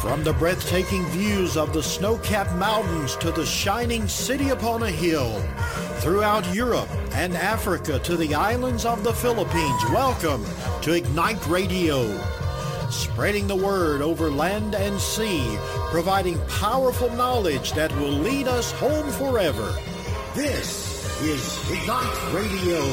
From the breathtaking views of the snow-capped mountains to the shining city upon a hill, throughout Europe and Africa to the islands of the Philippines, welcome to Ignite Radio. Spreading the word over land and sea, providing powerful knowledge that will lead us home forever. This is Ignite Radio.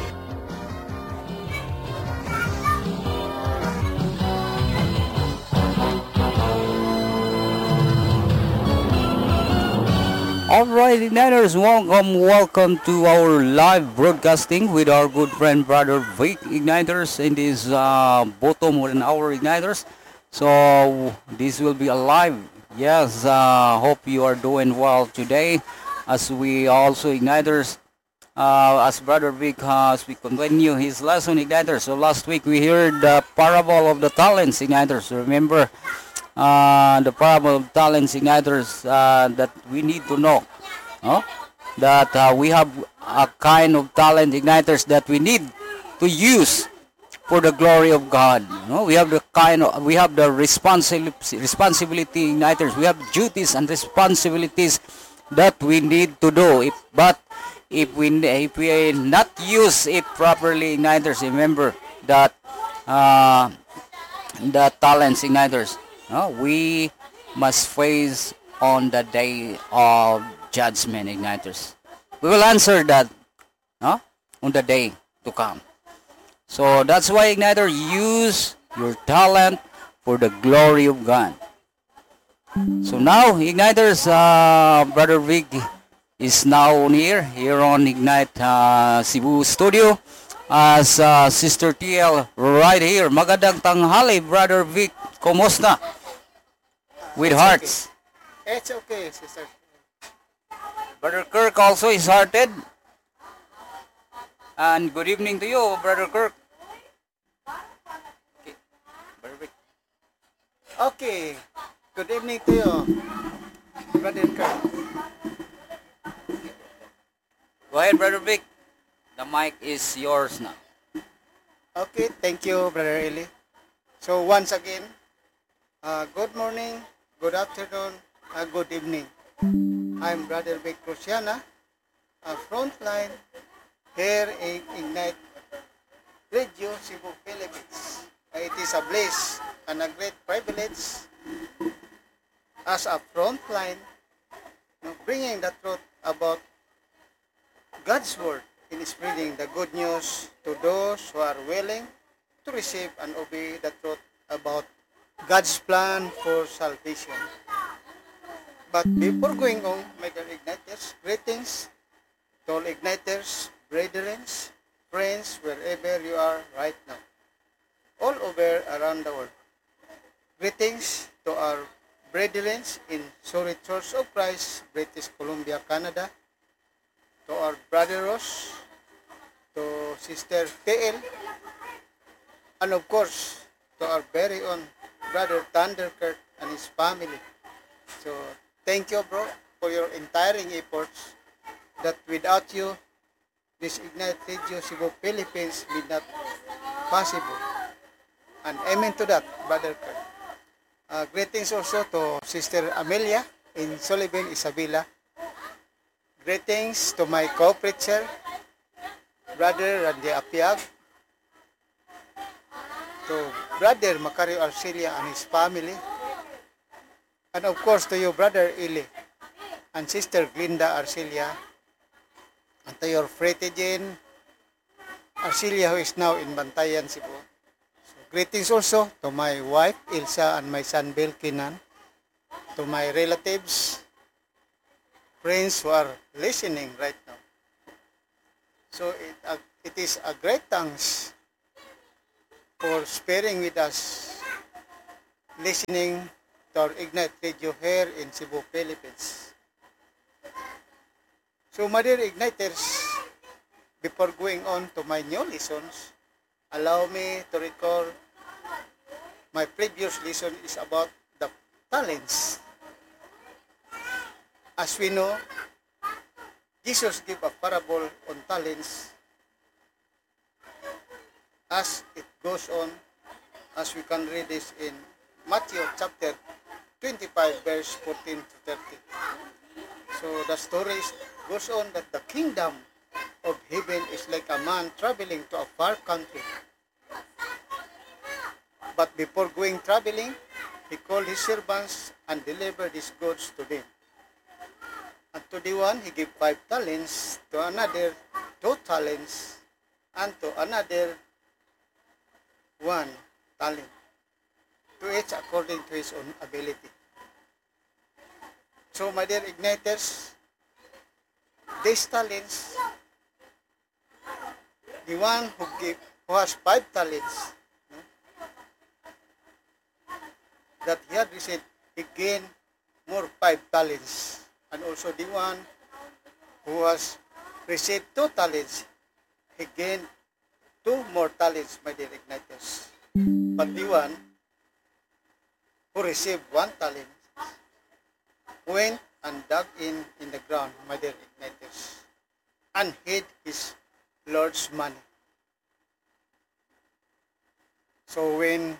Alright, Igniters, welcome to our live broadcasting with our good friend Brother Vic Igniters in this bottom of an hour Igniters. So this will be a live. Yes, hope you are doing well today as we also Igniters, as Brother Vic, as we continue his lesson Igniters. So last week we heard the parable of the talents Igniters. Remember the parable of talents Igniters, that we need to know, that we have a kind of talent Igniters that we need to use for the glory of God. We have the responsibility Igniters. We have duties and responsibilities that we need to do. If we not use it properly Igniters, remember that the talents Igniters, we must face on the day of judgment Igniters. We will answer that on the day to come. So that's why Igniter, use your talent for the glory of God. So now Igniters, Brother Vic is now on here on Ignite Cebu studio as Sister TL right here. Magandang tanghali Brother Vic, kumusta? With hearts. Okay. It's okay, sister. Brother Kirk also is hearted. And good evening to you, Brother Kirk. Okay. Brother Vic. Okay. Good evening to you, Brother Kirk. Go ahead, Brother Vic. The mic is yours now. Okay, thank you, Brother Eli. So once again, good morning, good afternoon, good evening. I'm Brother Vic Cruciana, a frontline here in Ignite Radio Cebu, Philippines. It is a bliss and a great privilege as a frontline, bringing the truth about God's Word in spreading the good news to those who are willing to receive and obey the truth about God's plan for salvation. But before going on, my dear Igniters, greetings to all Igniters, brethren, friends, wherever you are right now, all over around the world. Greetings to our brethren in Sorry Church of Christ, British Columbia, Canada, to our brother Ross, to Sister TL, and of course, to our very own Brother Thunderkirk and his family. So, thank you, bro, for your entiring efforts that without you, this Ignite Radio Cebu Philippines will not possible. And amen to that, Brother Kirk. Greetings also to Sister Amelia in Sullivan, Isabela. Greetings to my co-preacher, Brother Randy Apiag, to Brother Macario Arcelia and his family, and of course to you, Brother Ili, and Sister Glinda Arcelia, and to your Fretigen Arcelia who is now in Bantayan, Cebu. So, greetings also to my wife, Ilsa, and my son, Bill Kinan, to my relatives, friends who are listening right now. So it is a great thanks for sparing with us, listening to our Ignite Radio here in Cebu, Philippines. So, my dear Igniters, before going on to my new lessons, allow me to recall my previous lesson is about the talents. As we know, Jesus gave a parable on talents as it goes on, as we can read this in Matthew chapter 25 verse 14 to 30. So the story goes on that the kingdom of heaven is like a man traveling to a far country. But before going traveling, he called his servants and delivered his goods to them. And to the one he gave 5 talents, to another 2 talents, and to another 1 talent, to each according to his own ability. So my dear igniters, these talents, the one who has 5 talents, that he had received, he gained more 5 talents. And also the one who has received 2 talents, he gained 2 more talents, my dear igniters. But the one who received 1 talent went and dug in the ground, my dear igniters, and hid his Lord's money. So when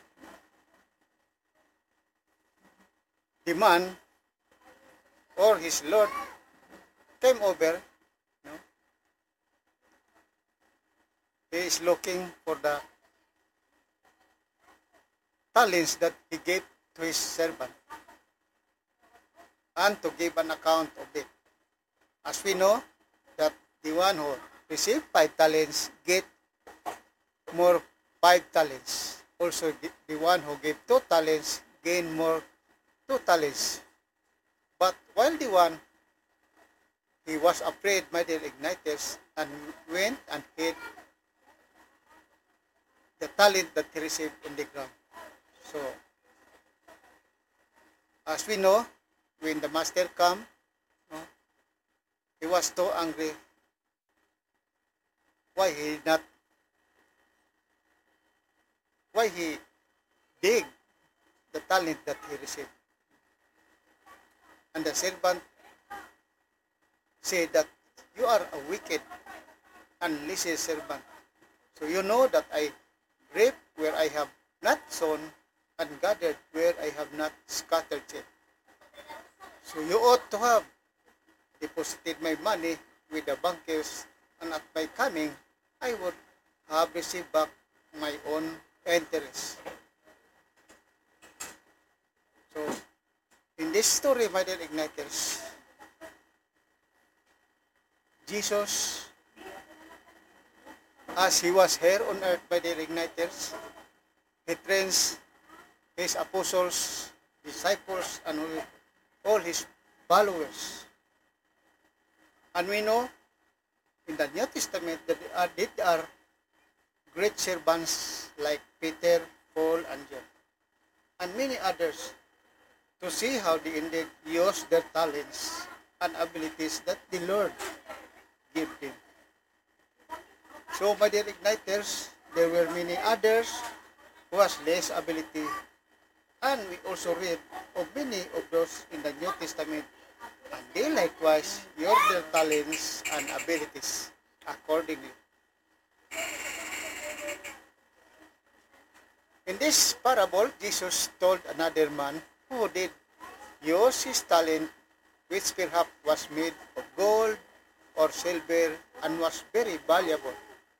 the man or his Lord came over, he is looking for the talents that he gave to his servant and to give an account of it. As we know that the one who received 5 talents get more 5 talents. Also the one who gave 2 talents gain more 2 talents. But while the one, he was afraid, my dear igniters, and went and hid the talent that he received in the ground. So, as we know, when the master came, he was so angry. Why he dig the talent that he received? And the servant said that you are a wicked and lazy servant. So you know that I reap where I have not sown and gathered where I have not scattered it. So you ought to have deposited my money with the bankers, and at my coming, I would have received back my own interest. So, in this story, my dear igniters, Jesus, as he was here on earth, my dear igniters, he trains his apostles, disciples, and all his followers. And we know in the New Testament that there are great servants like Peter, Paul, and John, and many others, to see how they indeed use their talents and abilities that the Lord gave them. So, my dear igniters, there were many others who has less ability, and we also read of many of those in the New Testament, and they likewise used their talents and abilities accordingly. In this parable, Jesus told another man who did use his talent, which perhaps was made of gold or silver and was very valuable.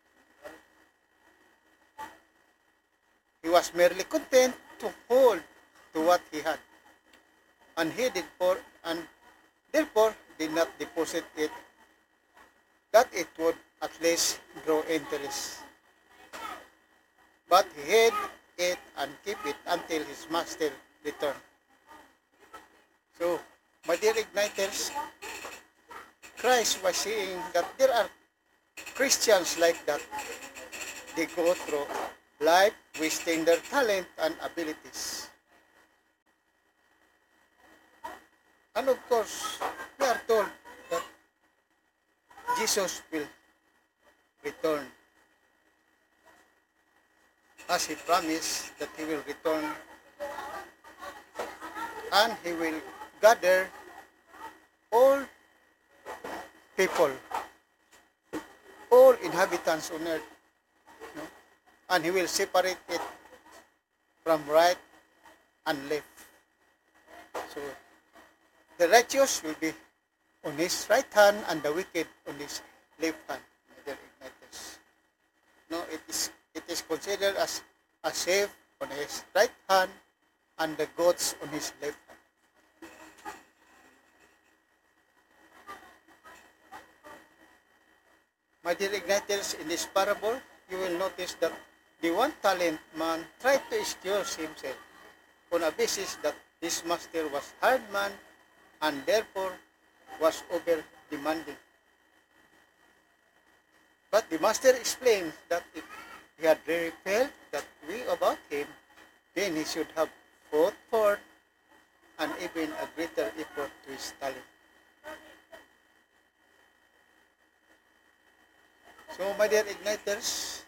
He was merely content to hold to what he had, and therefore did not deposit it, that it would at least draw interest. But he hid it and kept it until his master returned. So, my dear igniters, Christ was saying that there are Christians like that. They go through life wasting their talent and abilities. And of course, we are told that Jesus will return, as he promised that he will return and he will gather all people, all inhabitants on earth, and he will separate it from right and left. So the righteous will be on his right hand and the wicked on his left hand, my dear igniters. No, it is considered as a sheep on his right hand and the goats on his left hand. My dear igniters, in this parable, you will notice that the one talent man tried to excuse himself on a basis that his master was hard man and therefore was over demanding. But the master explained that if he had really felt that way about him, then he should have fought for and even a greater effort to his talent. So, my dear igniters,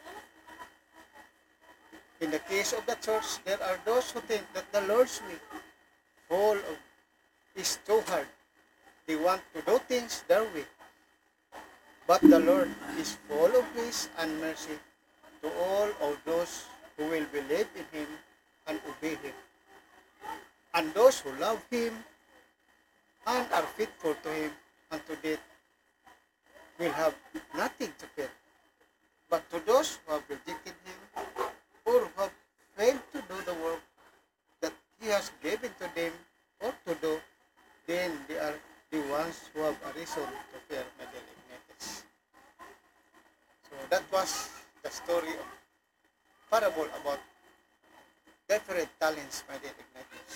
in the case of the church, there are those who think that the Lord's will is too hard. They want to do things their way. But the Lord is full of grace and mercy to all of those who will believe in Him and obey Him. And those who love Him and are faithful to Him unto death will have nothing to fear. But to those who have rejected Him or who have failed to do the work that He has given to them or to do, then they are the ones who have a reason to fear, my dear igniters. So that was the story of parable about different talents, my dear igniters.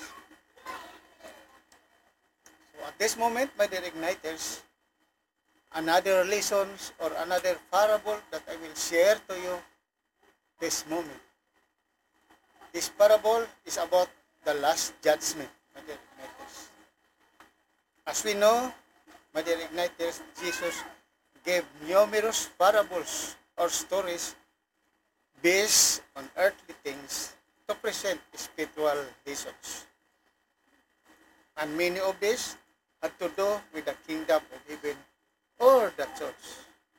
So at this moment, my dear igniters, another lessons or another parable that I will share to you this moment. This parable is about the last judgment, my dear igniters. As we know, my dear igniters, Jesus gave numerous parables or stories based on earthly things to present spiritual lessons. And many of these had to do with the kingdom of heaven or the church,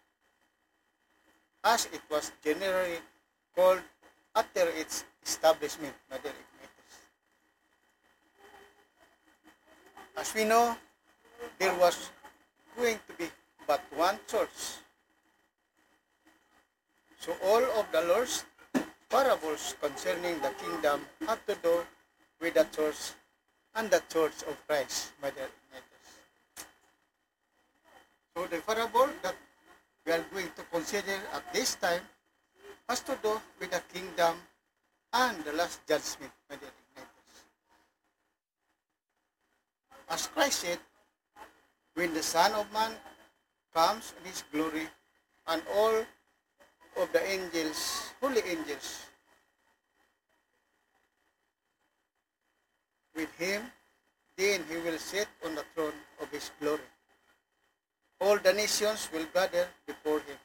as it was generally called after its establishment, my dear igniters. As we know, there was going to be but one church. So all of the Lord's parables concerning the kingdom have to do with the church and the church of Christ, my dear igniters. So the parable that we are going to consider at this time has to do with the kingdom and the last judgment, my dear igniters. As Christ said, when the Son of Man comes in His glory and all of the angels, holy angels, with Him, then He will sit on the throne of His glory. All the nations will gather before Him,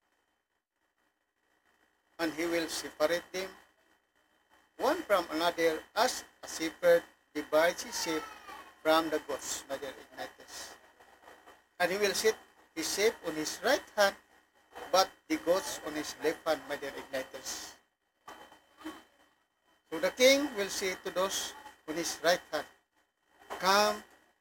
and He will separate them one from another as a shepherd divides his sheep from the goats, my dear igniters. And He will set His sheep on His right hand, but the goats on His left hand, my dear igniters. So the king will say to those on His right hand, "Come,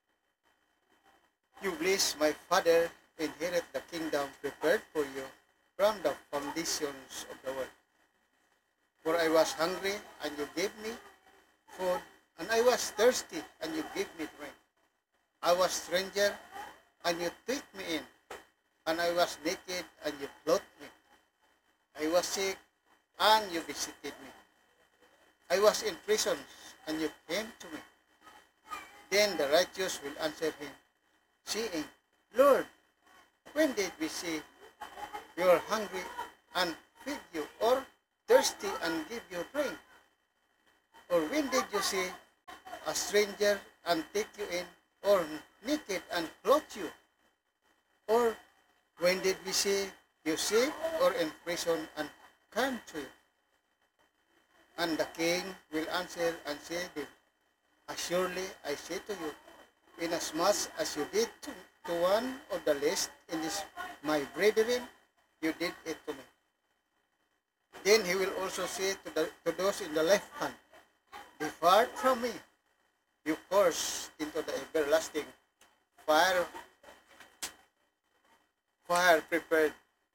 you bless my Father, inherit the kingdom prepared for you from the foundations of the world. For I was hungry, and you gave me food, and I was thirsty, and you gave me drink. I was stranger, and you took me in, and I was naked, and you clothed me. I was sick, and you visited me. I was in prison, and you came to me." Then the righteous will answer Him, saying, "Lord, when did we see you are hungry and feed you, or thirsty and give you drink? Or when did you see a stranger and take you in, or naked and clothe you? Or when did we see you sick or in prison and come to you?" And the king will answer and say to them, "Assuredly I say to you, inasmuch as you did to one of the least in this my brethren, you did it to me." Then He will also say to those in the left hand, "Depart from me, you course into the everlasting fire, prepared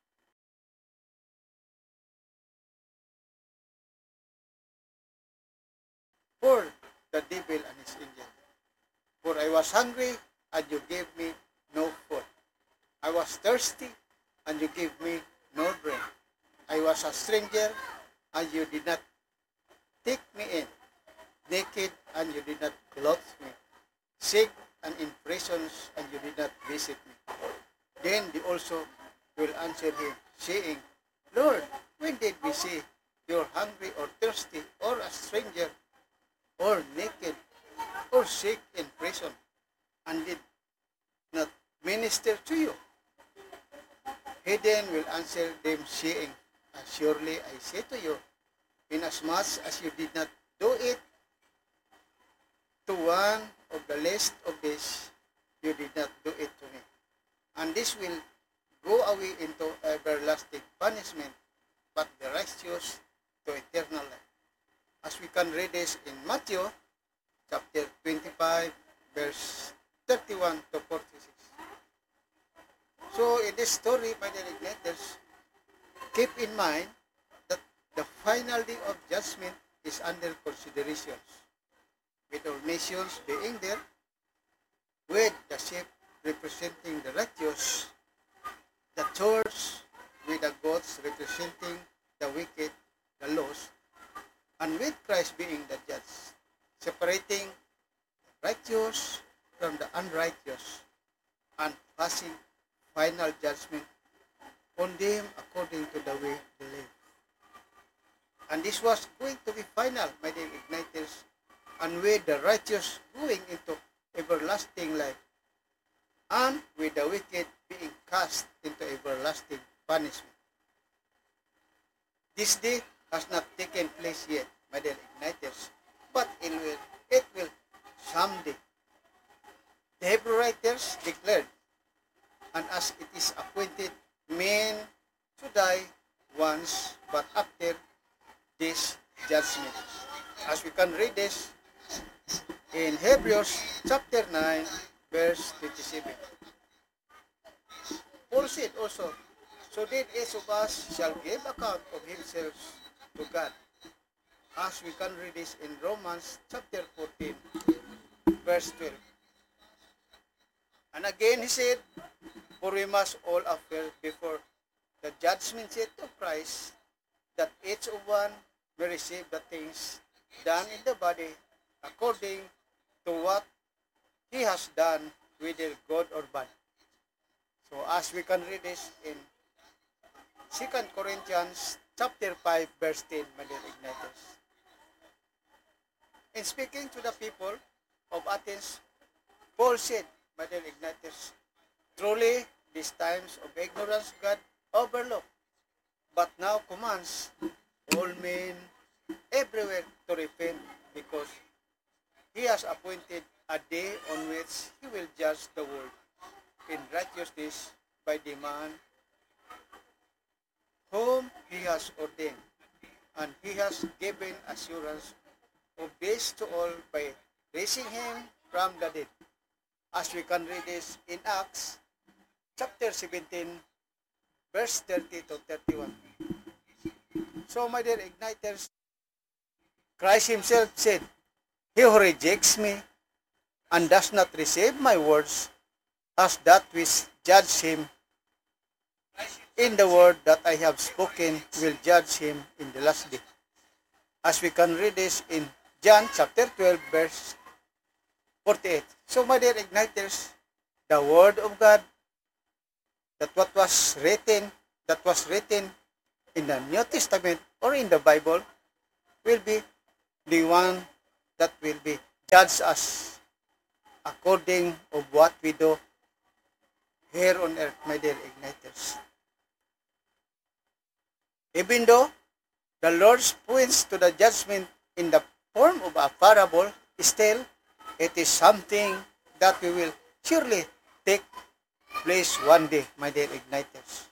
for the devil and his angels. For I was hungry, and you gave me no food. I was thirsty, and you gave me no drink. I was a stranger, and you did not take me in. Naked, and you did not clothe me. Sick and in prisons, and you did not visit me. Then they also will answer him, saying, Lord, when did we see you hungry or thirsty, or a stranger, or naked, or sick in prison, and did not minister to you? He then will answer them, saying, Surely I say to you, inasmuch as you did not do it to one of the least of these, you did not do it to me. And this will go away into everlasting punishment, but the righteous to eternal life. As we can read this in Matthew chapter 25, verse 31 to 46. So in this story, my dear igniters, keep in mind that the final day of judgment is under consideration, with all nations being there, with the sheep representing the righteous, the church with the goats representing the wicked, the lost, and with Christ being the judge, separating the righteous from the unrighteous, and passing final judgment on them according to the way they live. And this was going to be final, my dear igniters, and with the righteous going into everlasting life, and with the wicked being cast into everlasting punishment. This day has not taken place yet, my dear igniters, but it will someday. The Hebrew writers declared, and as it is appointed, men to die once, but after this judgment. As we can read this in Hebrews chapter 9, verse 27. Paul said also, so then each of us shall give account of himself to God. As we can read this in Romans chapter 14, verse 12. And again he said, for we must all appear before the judgment seat of Christ, that each of one may receive the things done in the body according to what he has done, whether good or bad. So as we can read this in 2 Corinthians chapter 5, verse 10, my dear igniters. In speaking to the people of Athens, Paul said, my dear igniters, truly these times of ignorance God overlooked, but now commands all men everywhere to repent, because he has appointed a day on which he will judge the world in righteousness by the man whom he has ordained, and he has given assurance of this to all by raising him from the dead. As we can read this in Acts chapter 17, verse 30 to 31. So, my dear igniters, Christ himself said, he who rejects me and does not receive my words has that which judge him. In the word that I have spoken will judge him in the last day. As we can read this in John chapter 12, verse 48. So, my dear igniters, the word of God, that was written in the New Testament or in the Bible, will be the one that will be judge us according of what we do here on earth, my dear igniters. Even though the Lord points to the judgment in the form of a parable, still it is something that we will surely take place one day, my dear igniters.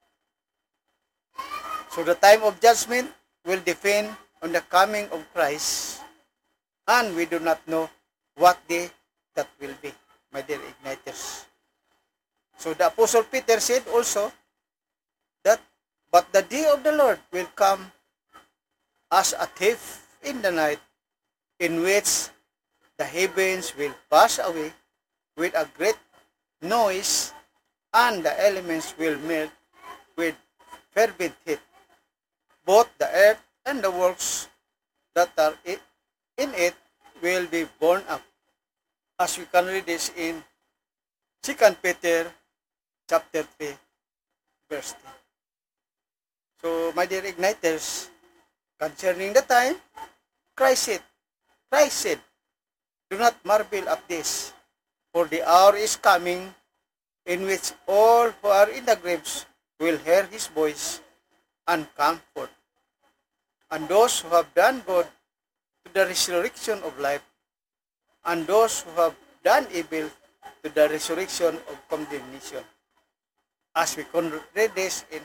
So the time of judgment will depend on the coming of Christ, and we do not know what day that will be, my dear igniters. So the Apostle Peter said also that, but the day of the Lord will come as a thief in the night, in which the heavens will pass away with a great noise, and the elements will melt with fervent heat. Both the earth and the works that are in it will be burned up. As we can read this in 2 Peter chapter 3, verse 10. So, my dear igniters, concerning the time, Christ said, do not marvel at this, for the hour is coming in which all who are in the graves will hear his voice and come forth. And those who have done good to the resurrection of life, and those who have done evil to the resurrection of condemnation. As we can read this in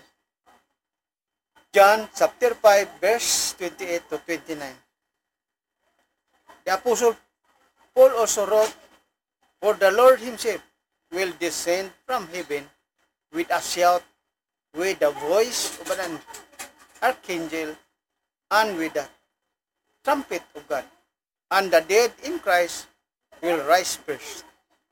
John chapter 5, verse 28 to 29. The Apostle Paul also wrote, for the Lord himself will descend from heaven with a shout, with the voice of an archangel, and with the trumpet of God. And the dead in Christ will rise first.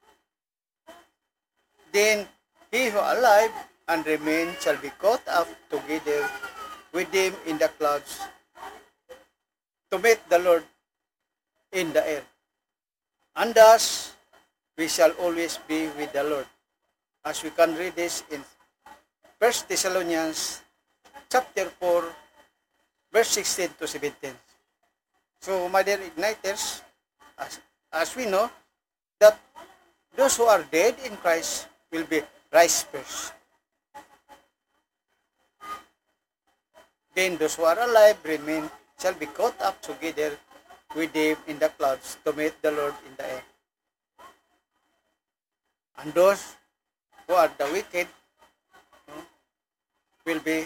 Then he who are alive and remain shall be caught up together with them in the clouds to meet the Lord in the air. And thus we shall always be with the Lord. As we can read this in 1 Thessalonians chapter 4, verse 16 to 17. So, my dear igniters, as we know, that those who are dead in Christ will be raised first. Then those who are alive remain shall be caught up together with them in the clouds to meet the Lord in the air. And those who are the wicked will be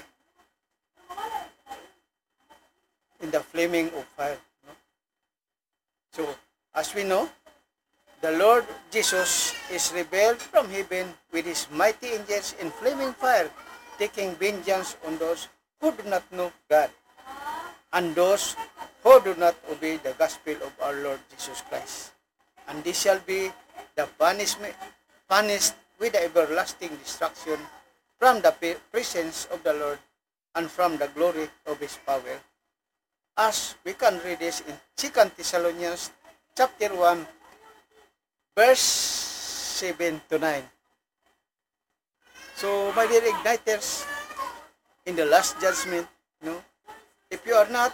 in the flaming of fire. So, as we know, the Lord Jesus is revealed from heaven with his mighty angels in flaming fire, taking vengeance on those who do not know God, and those who do not obey the gospel of our Lord Jesus Christ. And this shall be the punished with the everlasting destruction from the presence of the Lord and from the glory of his power. As we can read this in 2 Thessalonians chapter 1, verse 7 to 9. So, my dear igniters, in the last judgment, if you are not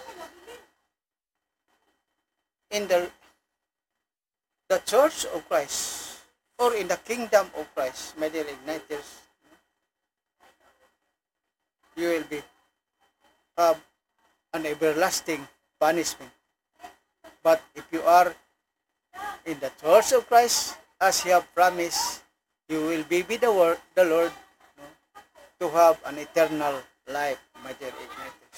in the church of Christ or in the kingdom of Christ, my dear igniters, you will be an everlasting punishment. But if you are in the church of Christ, as he have promised, you will be with the Lord to have an eternal life, my dear igniters.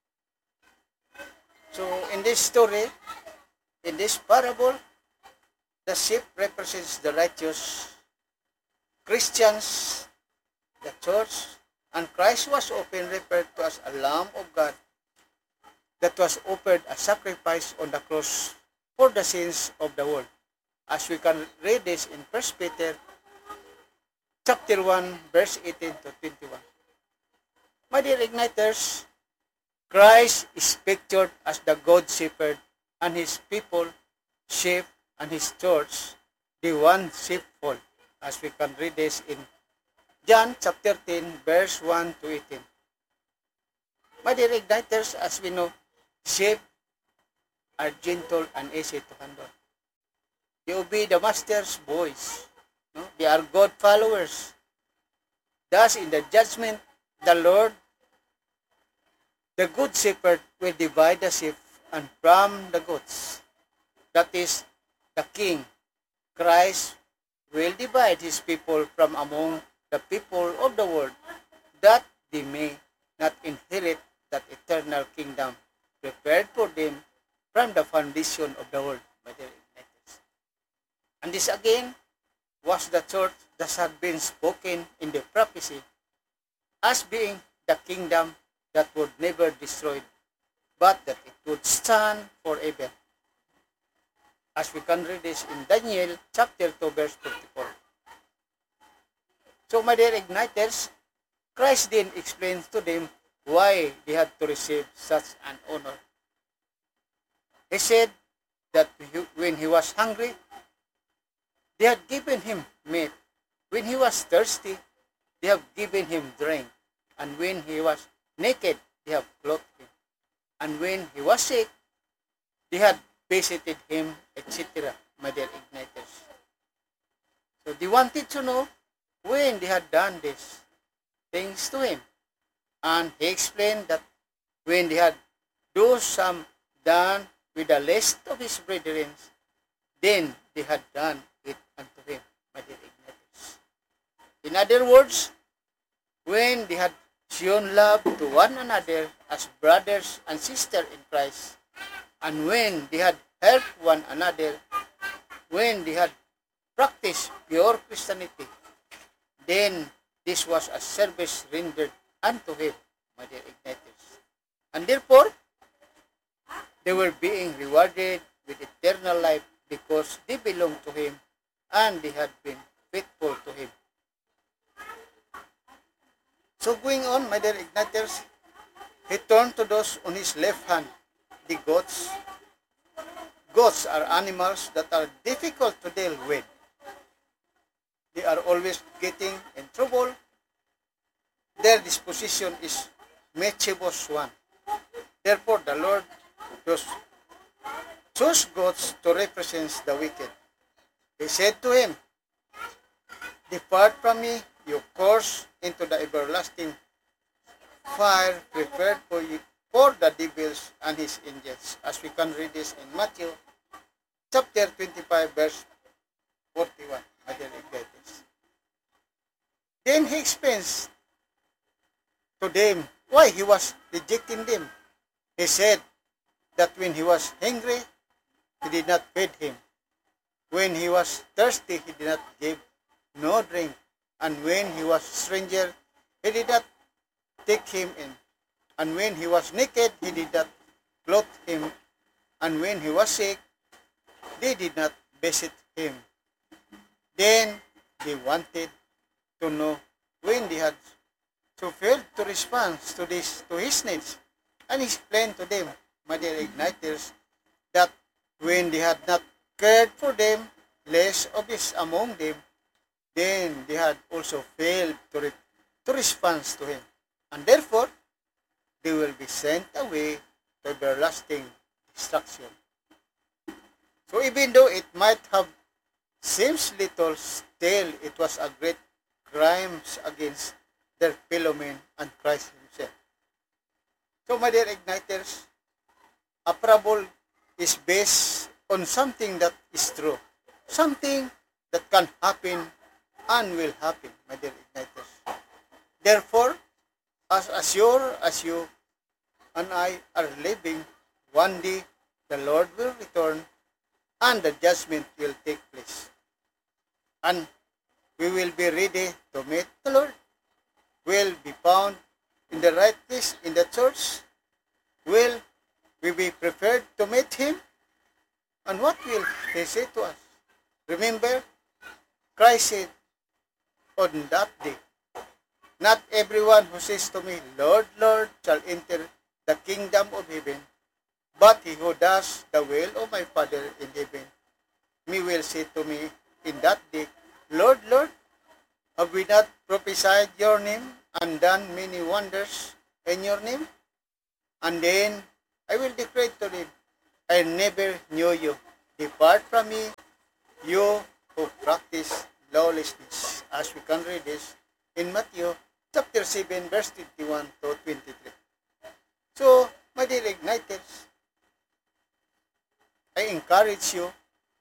So, in this story, in this parable, the sheep represents the righteous Christians, the church, and Christ was often referred to as a Lamb of God that was offered a sacrifice on the cross for the sins of the world. As we can read this in 1 Peter chapter 1, verse 18 to 21. My dear igniters, Christ is pictured as the God shepherd, and his people, sheep, and his church, the one sheepfold. As we can read this in John chapter 10, verse 1 to 18. My dear igniters, as we know, sheep are gentle and easy to handle. They obey the master's voice. They are God followers. Thus, in the judgment, the Lord, the good shepherd, will divide the sheep and from the goats. That is, the king, Christ, will divide his people from among the people of the world, that they may not inherit that eternal kingdom prepared for them from the foundation of the world. My dear igniters. And this again was the church that had been spoken in the prophecy as being the kingdom that would never destroyed, but that it would stand forever. As we can read this in Daniel chapter 2 verse 44. So my dear igniters, Christ then explains to them why they had to receive such an honor. He said that when he was hungry, they had given him meat. When he was thirsty, they have given him drink. And when he was naked, they have clothed him. And when he was sick, they had visited him, etc., my dear igniters. So they wanted to know when they had done these things to him. And he explained that when they had do some done with the least of his brethren, then they had done it unto him, my dear igniters. In other words, when they had shown love to one another as brothers and sisters in Christ, and when they had helped one another, when they had practiced pure Christianity, then this was a service rendered unto him, my dear igniters. And therefore, they were being rewarded with eternal life because they belonged to him and they had been faithful to him. So going on, my dear igniters, he turned to those on his left hand, the goats. Goats are animals that are difficult to deal with. They are always getting in trouble. Their disposition is mischievous one. Therefore, the Lord chose goats to represent the wicked. He said to him, "Depart from me, you curse, into the everlasting fire prepared for the devils and his angels." As we can read this in Matthew chapter 25 verse 41. My dear igniters. Then he explains to them why he was rejecting them. He said that when he was hungry, he did not feed him. When he was thirsty, he did not give no drink. And when he was a stranger, he did not take him in. And when he was naked, he did not clothe him. And when he was sick, they did not visit him. Then they wanted to know when they had failed to respond to his needs. And he explained to them, my dear igniters, that when they had not cared for them, less of this among them, then they had also failed to respond to him. And therefore, they will be sent away to everlasting destruction. So even though it might have seems little, still it was a great crime against their fellow men and Christ himself. So my dear igniters, a parable is based on something that is true, something that can happen and will happen, my dear igniters. Therefore, as sure as you and I are living, one day the Lord will return and the judgment will take place. And we will be ready to meet the Lord. Will be found in the right place in the church. Will we be prepared to meet him? And what will he say to us? Remember, Christ said on that day, "Not everyone who says to me, Lord, Lord, shall enter the kingdom of heaven, but he who does the will of my Father in heaven. Me will say to me in that day, Lord, Lord, have we not prophesied your name and done many wonders in your name? And then I will declare to them, I never knew you. Depart from me, you who practice lawlessness." As we can read this in Matthew chapter 7 verse 21 to 23. So, my dear igniters, I encourage you,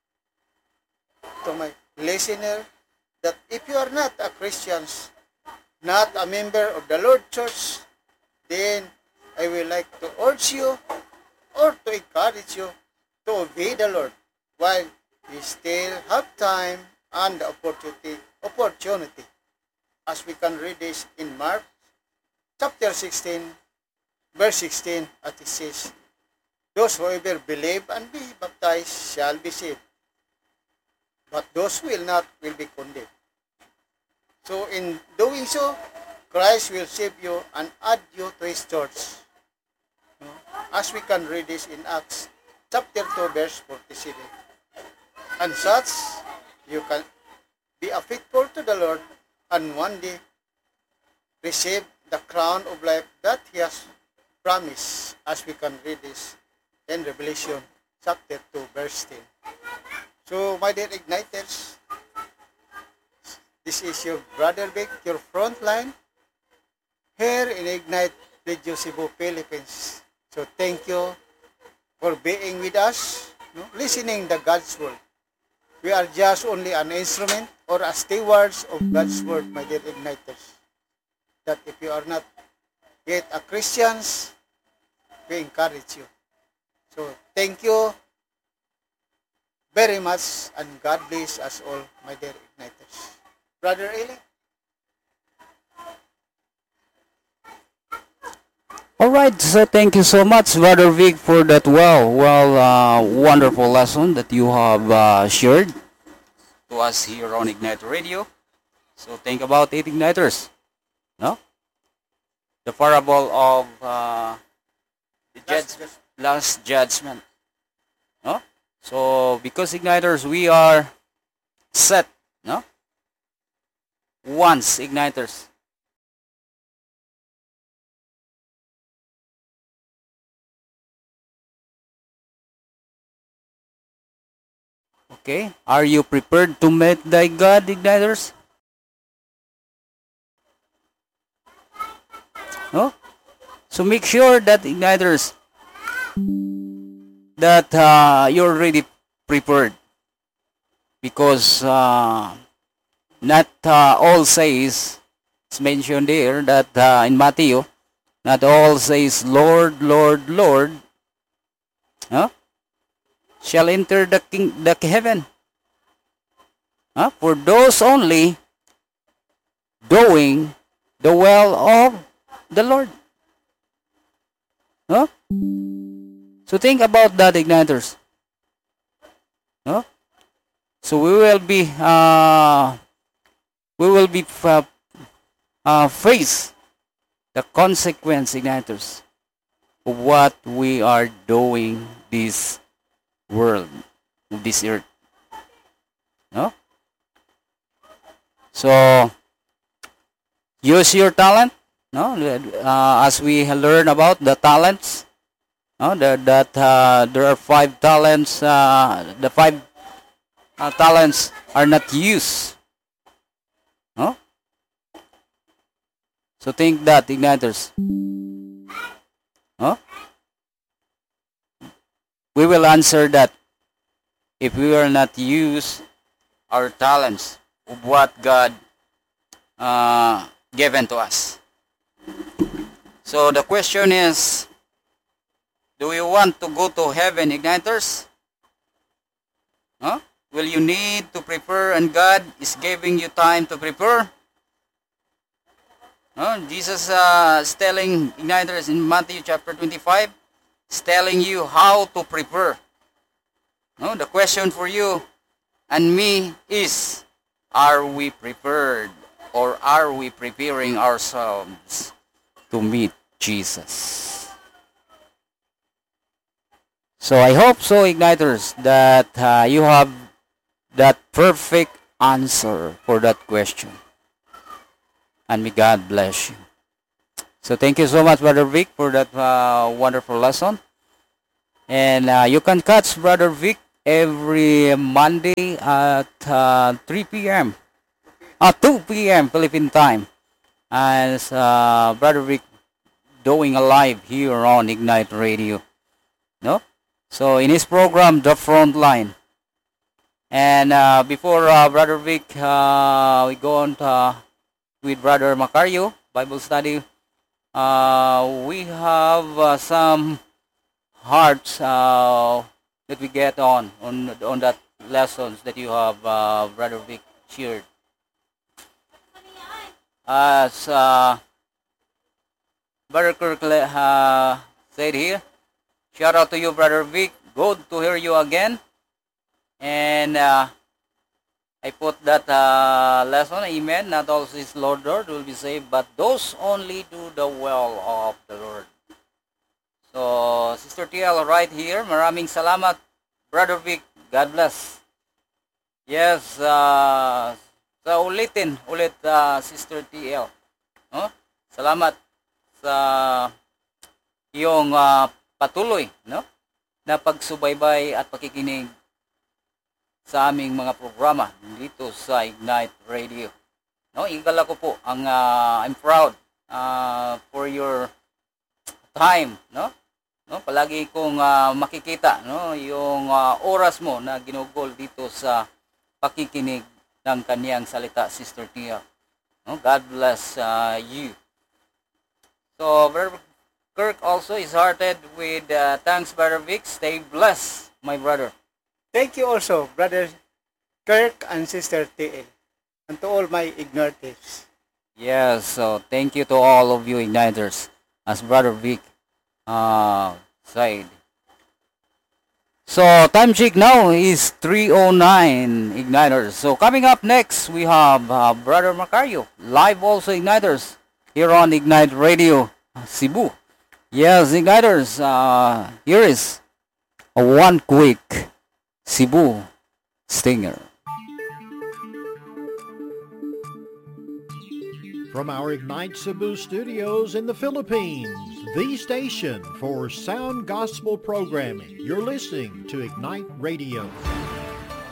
to my listener, that if you are not a Christian, not a member of the Lord Church, then I will like to urge you or to encourage you to obey the Lord while we still have time and opportunity as we can read this in Mark chapter 16 verse 16 as it says, those who ever believe and be baptized shall be saved, but those who will not will be condemned. So in doing so, Christ will save you and add you to His church. As we can read this in Acts chapter 2 verse 47. And such, you can be faithful to the Lord and one day receive the crown of life that He has promised, as we can read this in Revelation chapter 2 verse 10. So my dear Igniters, this is your Brother Vic, your front line here in Ignite Radio Cebu, Philippines. So thank you for being with us, listening to God's Word. We are just only an instrument or a stewards of God's Word, my dear Igniters. That if you are not yet a Christians, we encourage you. So thank you very much and God bless us all, my dear Igniters. Brother Eli? All right, so thank you so much, Brother Vic, for that wonderful lesson that you have shared to us here on Ignite Radio. So think about it, Igniters. No? The parable of the last judgment. No? So because Igniters, we are set. No? Once, Igniters. Okay, are you prepared to meet thy God, Igniters? No? So make sure that, Igniters, that you're already prepared. Because not all says, it's mentioned there that in Matthew, not all says, Lord, Lord, Lord, no? Shall enter the heaven. For those only doing the will of the Lord. So think about that, Igniters. So we will be face the consequence, Igniters, of what we are doing this world, this earth. No? So use your talent. No? As we learn about the talents, no? That there are 5 talents. The 5 talents are not used. No? So think that, Igniters. No? We will answer that if we will not use our talents of what God given to us. So the question is, do you want to go to heaven, Igniters? Will you need to prepare and God is giving you time to prepare? Jesus is telling Igniters in Matthew chapter 25, is telling you how to prepare. The question for you and me is, are we prepared or are we preparing ourselves to meet Jesus? So I hope so, Igniters, that you have that perfect answer for that question. And may God bless you. So thank you so much, Brother Vic, for that wonderful lesson. And you can catch Brother Vic every Monday at 3 p.m. 2 p.m. Philippine time. As Brother Vic doing a live here on Ignite Radio. No? So in his program, The Front Line. And before Brother Vic, we go on with Brother Macario, Bible study. We have some hearts that we get on that lessons that you have, Brother Vic, shared. As Brother Kirk said here, shout out to you, Brother Vic. Good to hear you again. And I put that lesson, amen. Not all is Lord will be saved, but those only do the will of the Lord. So, Sister TL right here. Maraming salamat, Brother Vic. God bless. Yes, sa ulitin, Sister TL. No? Salamat sa iyong patuloy, no? Na pagsubaybay at pakikinig sa aming mga programa dito sa Ignite Radio. No, igala ko po ang I'm proud for your time, no? No, palagi kong makikita, no, yung oras mo na ginugol dito sa pakikinig ng kaniyang salita, Sister Tia. No, God bless you. So, Brother Kirk also is hearted with thanks, Brother Vic. Stay blessed, my brother. Thank you also, Brother Kirk and Sister TL, and to all my igniters. Yes, so thank you to all of you igniters, as Brother Vic said. So time check now is 3:09 igniters. So coming up next, we have Brother Macario, live also igniters here on Ignite Radio Cebu. Yes, igniters, here is a one quick Cebu Stinger. From our Ignite Cebu studios in the Philippines, the station for sound gospel programming, you're listening to Ignite Radio.